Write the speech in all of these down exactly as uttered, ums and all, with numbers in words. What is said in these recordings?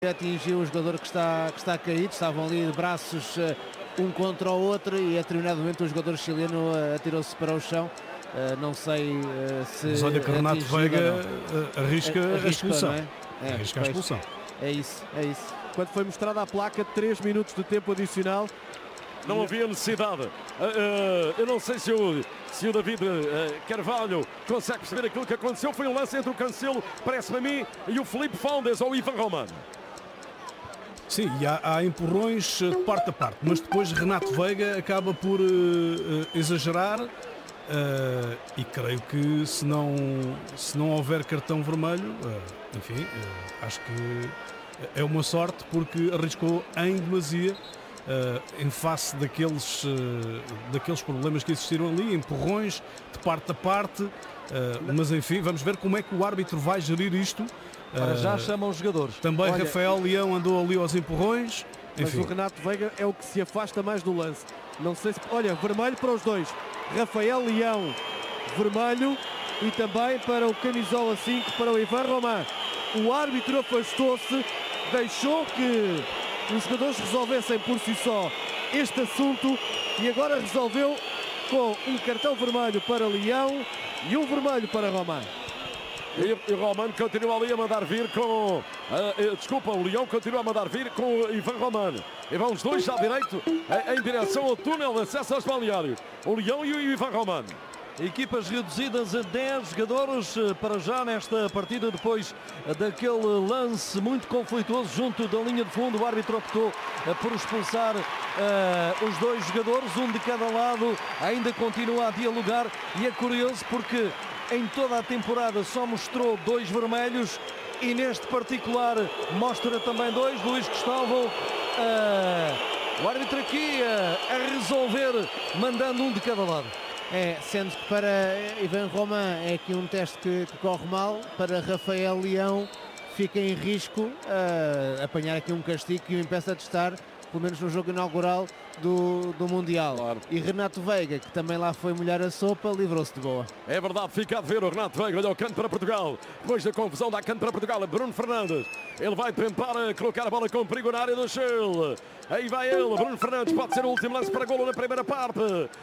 Atingiu o jogador que está, que está caído, estavam ali de braços uh, um contra o outro e a determinado momento o jogador chileno uh, atirou-se para o chão. Uh, não sei uh, se. Mas olha que Renato Veiga arrisca a expulsão. É? É, arrisca a expulsão. É isso, é isso. Quando foi mostrada a placa, três minutos de tempo adicional. Não havia necessidade. Uh, uh, eu não sei se o, se o David uh, Carvalho consegue perceber aquilo que aconteceu. Foi um lance entre o Cancelo, parece-me a mim, e o Filipe Foundes ou o Ivan Romano. Sim, e há, há empurrões de parte a parte, mas depois Renato Veiga acaba por uh, uh, exagerar uh, e creio que se não, se não houver cartão vermelho, uh, enfim, uh, acho que é uma sorte porque arriscou em demasia uh, em face daqueles, uh, daqueles problemas que existiram ali, empurrões de parte a parte, uh, mas enfim, vamos ver como é que o árbitro vai gerir isto. Para já chamam os jogadores. Também Olha, Rafael Leão andou ali aos empurrões. Mas o Renato Veiga é o que se afasta mais do lance. Não sei se... Olha, vermelho para os dois. Rafael Leão, vermelho. E também para o camisola cinco, para o Ivan Romano. O árbitro afastou-se, deixou que os jogadores resolvessem por si só este assunto. E agora resolveu com um cartão vermelho para Leão e um vermelho para Romano. E o Romano continua ali a mandar vir com... Uh, desculpa, o Leão continua a mandar vir com o Ivan Romano. E vão os dois à direito uh, em direção ao túnel de acesso aos balneários. O Leão e o Ivan Romano. Equipas reduzidas a dez jogadores para já nesta partida, depois daquele lance muito conflituoso junto da linha de fundo. O árbitro optou por expulsar uh, os dois jogadores, um de cada lado, ainda continua a dialogar e é curioso porque em toda a temporada só mostrou dois vermelhos e neste particular mostra também dois. Luís Cristóvão, uh, o árbitro aqui uh, a resolver, mandando um de cada lado. É, sendo que para Ivan Romano é aqui um teste que, que corre mal, para Rafael Leão fica em risco uh, apanhar aqui um castigo que o impeça de estar, pelo menos no jogo inaugural do, do Mundial. Claro. E Renato Veiga, que também lá foi molhar a sopa, livrou-se de boa. É verdade, fica a ver o Renato Veiga, olha o canto para Portugal. Depois da confusão dá canto para Portugal, Bruno Fernandes. Ele vai tentar colocar a bola com perigo na área do Chile. Aí vai ele, Bruno Fernandes, pode ser o último lance para golo na primeira parte.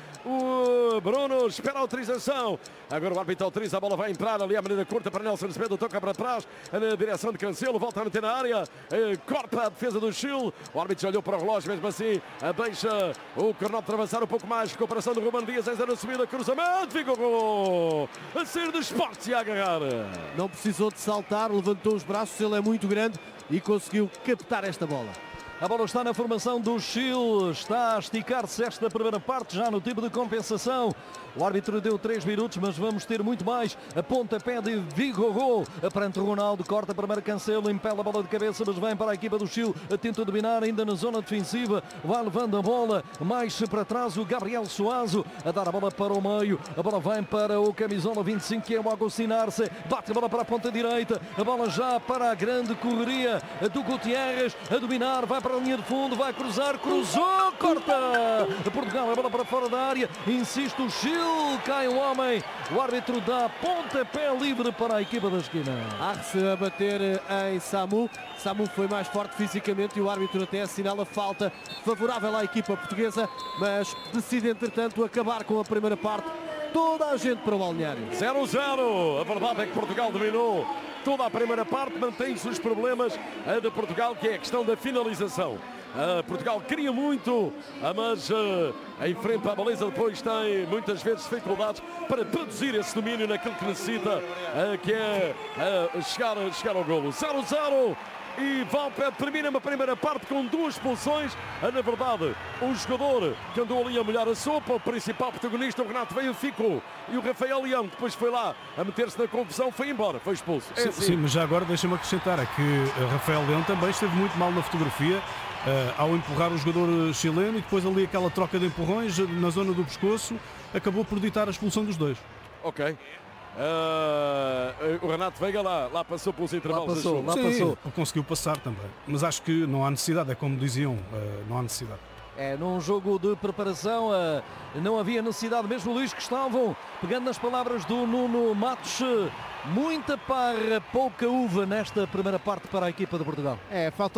O Bruno espera a autorização. Agora o árbitro autoriza, a bola vai entrar ali à maneira curta para Nelson Semedo, toca para trás na direção de Cancelo, volta a meter na área, corta a defesa do Chile. O árbitro já olhou para o relógio, mesmo assim deixa o cronómetro avançar um pouco mais. Recuperação do Ruben Dias, ainda na subida, cruzamento, fica o gol a sair do Sporting e a agarrar. Não precisou de saltar, levantou os braços, ele é muito grande e conseguiu captar esta bola. A bola está na formação do Chile, está a esticar-se esta primeira parte, já no tipo de compensação. O árbitro deu três minutos, mas vamos ter muito mais. A pontapé de Vigogol, perante Ronaldo, corta primeiro Cancelo, impele a bola de cabeça, mas vem para a equipa do Chile, tenta dominar ainda na zona defensiva, vai levando a bola mais para trás o Gabriel Suazo, a dar a bola para o meio, a bola vem para o camisola vinte e cinco, que é o Agostinho Arce, bate a bola para a ponta direita, a bola já para a grande correria do Gutierrez, a dominar, vai para a linha de fundo, vai cruzar, cruzou, corta! Portugal, a bola para fora da área, insiste o Chile, cai o homem, o árbitro dá pontapé livre para a equipa da esquina. Arce a bater em Samu, Samu foi mais forte fisicamente e o árbitro até assinala falta favorável à equipa portuguesa, mas decide entretanto acabar com a primeira parte. Toda a gente para o balneário. zero a zero. A verdade é que Portugal dominou toda a primeira parte, mantém-se os problemas de Portugal, que é a questão da finalização. Uh, Portugal queria muito, uh, mas uh, em frente à baliza depois tem muitas vezes dificuldades para produzir esse domínio naquilo que necessita, uh, que é uh, chegar, chegar ao golo. zero a zero. E Valpé termina uma primeira parte com duas expulsões. Na verdade, o jogador que andou ali a molhar a sopa, o principal protagonista, o Renato Veiga, ficou. E o Rafael Leão, que depois foi lá a meter-se na confusão, foi embora, foi expulso. É sim, assim. sim, mas já agora deixa-me acrescentar é que Rafael Leão também esteve muito mal na fotografia uh, ao empurrar o jogador chileno e depois ali aquela troca de empurrões na zona do pescoço acabou por ditar a expulsão dos dois. Ok. Uh, o Renato Veiga lá, lá passou pelos intervalos. Lá passou, lá Sim, passou. conseguiu passar também. Mas acho que não há necessidade, é como diziam, uh, não há necessidade. É, num jogo de preparação uh, não havia necessidade, mesmo Luís Cristóvão, pegando nas palavras do Nuno Matos, muita parra, pouca uva nesta primeira parte para a equipa de Portugal. É, falta